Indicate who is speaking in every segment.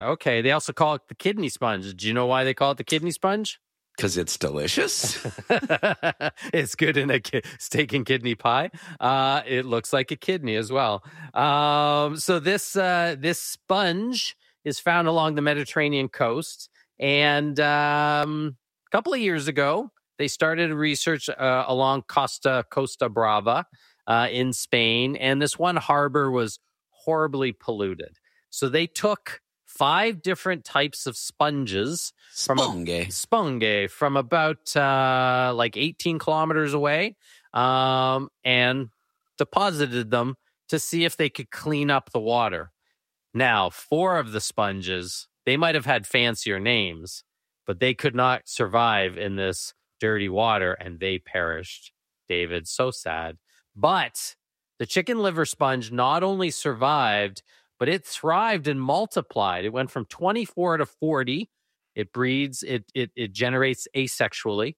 Speaker 1: Okay, they also call it the kidney sponge. Do you know why they call it the kidney sponge?
Speaker 2: Because it's delicious.
Speaker 1: It's good in a steak and kidney pie. It looks like a kidney as well. So this sponge is found along the Mediterranean coast, and a couple of years ago, they started research along Costa Brava in Spain, and this one harbor was horribly polluted. So they took 5 different types of sponges from about like 18 kilometers away, and deposited them to see if they could clean up the water. Now, 4 of the sponges, they might have had fancier names, but they could not survive in this dirty water, and they perished. David, so sad. But the chicken liver sponge not only survived, but it thrived and multiplied. It went from 24 to 40. It breeds, it generates asexually.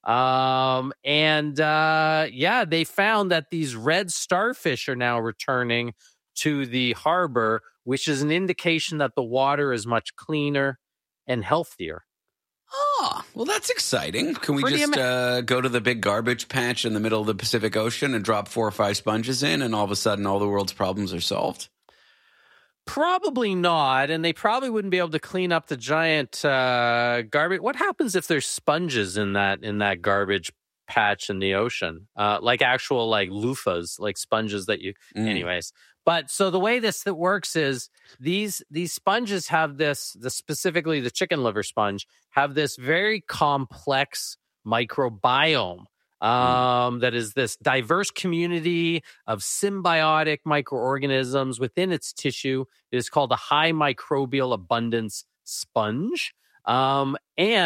Speaker 1: They found that these red starfish are now returning to the harbor, which is an indication that the water is much cleaner and healthier.
Speaker 2: Oh, well, that's exciting. Can we go to the big garbage patch in the middle of the Pacific Ocean and drop 4 or 5 sponges in, and all of a sudden all the world's problems are solved?
Speaker 1: Probably not, and they probably wouldn't be able to clean up the giant garbage. What happens if there's sponges in that garbage patch in the ocean? Like actual like loofahs, like sponges that you... Anyways. But so the way that works is these sponges have this, specifically the chicken liver sponge, have this very complex microbiome. That is this diverse community of symbiotic microorganisms within its tissue. It is called a high microbial abundance sponge. And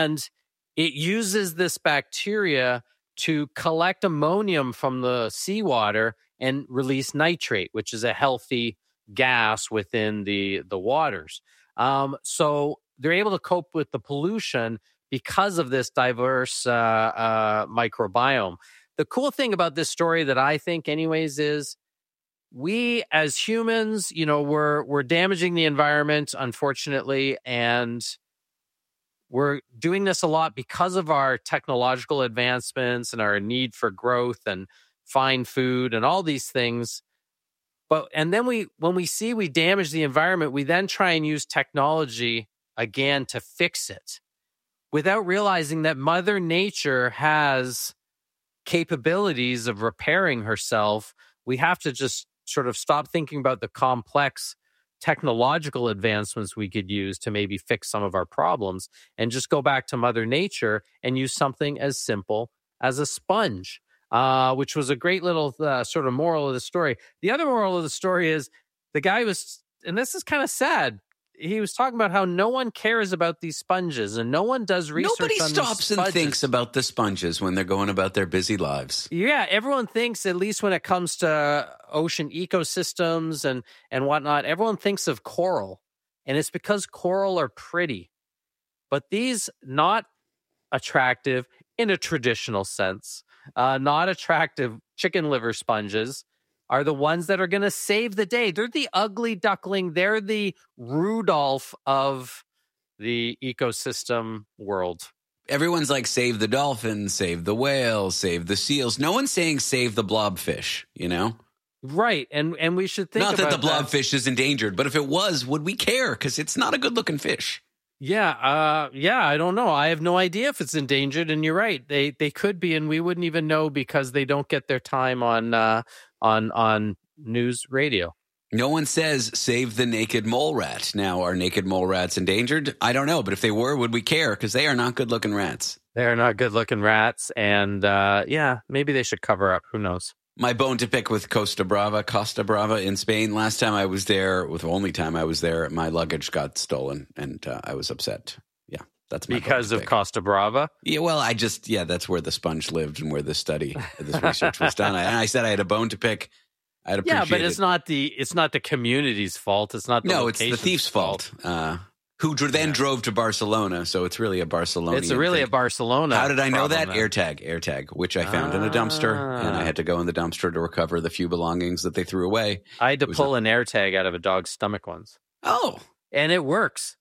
Speaker 1: it uses this bacteria to collect ammonium from the seawater and release nitrate, which is a healthy gas within the waters. So they're able to cope with the pollution because of this diverse microbiome. The cool thing about this story that I think anyways is we as humans, we're damaging the environment, unfortunately, and we're doing this a lot because of our technological advancements and our need for growth and fine food and all these things. And then when we see we damage the environment, we then try and use technology again to fix it, without realizing that Mother Nature has capabilities of repairing herself. We have to just sort of stop thinking about the complex technological advancements we could use to maybe fix some of our problems and just go back to Mother Nature and use something as simple as a sponge, which was a great little sort of moral of the story. The other moral of the story is the guy was, and this is kind of sad, he was talking about how no one cares about these sponges and no one does research on these sponges.
Speaker 2: Nobody stops and thinks about the sponges when they're going about their busy lives.
Speaker 1: Yeah, everyone thinks, at least when it comes to ocean ecosystems and whatnot, everyone thinks of coral. And it's because coral are pretty. But these not attractive in a traditional sense, not attractive chicken liver sponges are the ones that are going to save the day. They're the ugly duckling. They're the Rudolph of the ecosystem world.
Speaker 2: Everyone's like, save the dolphins, save the whales, save the seals. No one's saying save the blobfish,
Speaker 1: Right, and we should think about
Speaker 2: that the blobfish is endangered, but if it was, would we care? Because it's not a good-looking fish.
Speaker 1: Yeah, I don't know. I have no idea if it's endangered, and you're right. They could be, and we wouldn't even know because they don't get their time on news radio.
Speaker 2: No one says save the naked mole rat. Now, are naked mole rats endangered? I don't know, but if they were, would we care? Because they are not good-looking rats.
Speaker 1: They are not good-looking rats, and maybe they should cover up. Who knows?
Speaker 2: My bone to pick with Costa Brava in Spain. Last time I was there, with the only time I was there, my luggage got stolen, and I was upset. Yeah, that's my
Speaker 1: because of Costa Brava.
Speaker 2: Yeah, well, that's where the sponge lived and where this research was done. I said I had a bone to pick. I'd appreciate it.
Speaker 1: Yeah, but it's not the community's fault. It's not the location's
Speaker 2: it's the thief's fault. Who then drove to Barcelona, so it's really a Barcelona.
Speaker 1: It's really a Barcelona.
Speaker 2: How did I know that? AirTag, which I found in a dumpster, and I had to go in the dumpster to recover the few belongings that they threw away.
Speaker 1: I had to pull an AirTag out of a dog's stomach once.
Speaker 2: Oh.
Speaker 1: And it works.